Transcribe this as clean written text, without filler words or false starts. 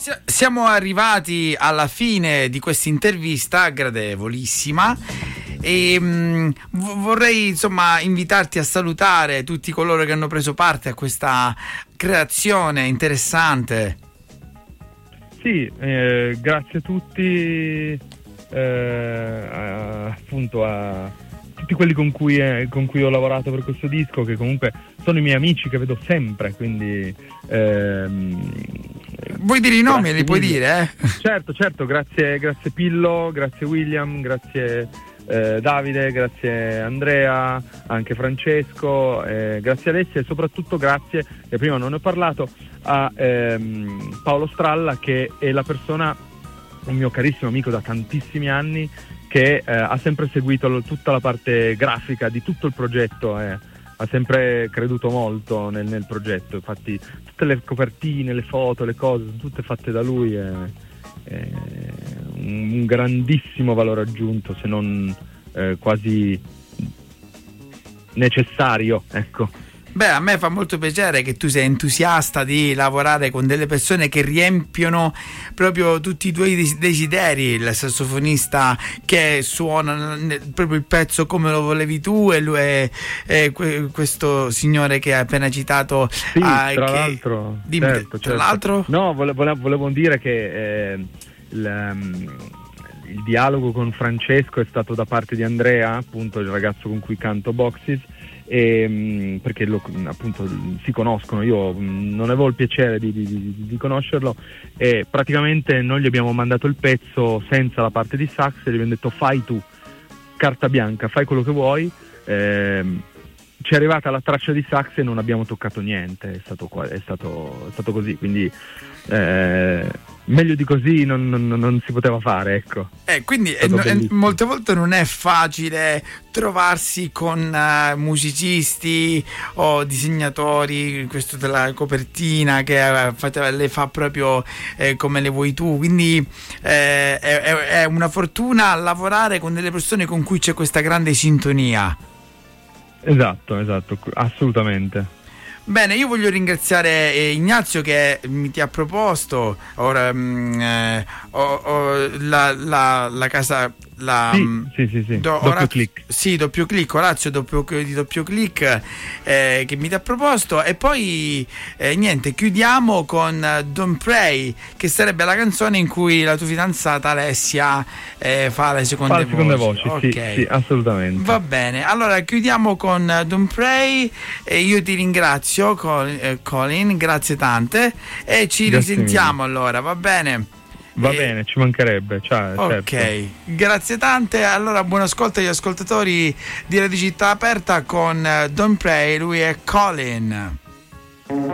Siamo arrivati alla fine di questa intervista gradevolissima e vorrei insomma invitarti a salutare tutti coloro che hanno preso parte a questa creazione interessante. Sì, grazie a tutti, appunto a tutti quelli con cui ho lavorato per questo disco, che comunque sono i miei amici che vedo sempre, quindi vuoi dire i nomi? Li puoi dire? Certo, grazie Pillo, grazie William, grazie Davide, grazie Andrea, anche Francesco, grazie Alessia e soprattutto grazie, che prima non ne ho parlato, a Paolo Stralla, che è un mio carissimo amico da tantissimi anni, che ha sempre seguito tutta la parte grafica di tutto il progetto, ha sempre creduto molto nel progetto. Infatti tutte le copertine, le foto, le cose sono tutte fatte da lui, un grandissimo valore aggiunto, se non quasi necessario, ecco. Beh, a me fa molto piacere che tu sei entusiasta di lavorare con delle persone che riempiono proprio tutti i tuoi desideri, il sassofonista che suona proprio il pezzo come lo volevi tu, e lui è questo signore che hai appena citato. Sì, tra l'altro. Dimmi, certo. Tra l'altro? No, volevo dire che il dialogo con Francesco è stato da parte di Andrea, appunto il ragazzo con cui canto Boxes, perché appunto si conoscono. Io non avevo il piacere di conoscerlo, e praticamente noi gli abbiamo mandato il pezzo senza la parte di sax e gli abbiamo detto: fai tu, carta bianca, fai quello che vuoi. Ci è arrivata la traccia di sax e non abbiamo toccato niente, è stato così, quindi meglio di così non si poteva fare, ecco. Quindi molte volte non è facile trovarsi con musicisti o disegnatori, questo della copertina, che le fa proprio come le vuoi tu, quindi è una fortuna lavorare con delle persone con cui c'è questa grande sintonia. Esatto, assolutamente. Bene, io voglio ringraziare Ignazio che ti ha proposto ora la casa. Sì. Doppio click. Sì, doppio click, Orazio di doppio click, che mi ha proposto. E poi niente, chiudiamo con Don't Pray, che sarebbe la canzone in cui la tua fidanzata Alessia fa le seconde voci. Okay. Sì, assolutamente. Va bene, allora chiudiamo con Don't Pray e io ti ringrazio, Colin, grazie tante, e ci risentiamo allora, va bene? Va bene, ci mancherebbe. Ciao. Ok, certo. Grazie tante. Allora, buon ascolto agli ascoltatori di Radio Città Aperta con Don't Pray, lui è Colin.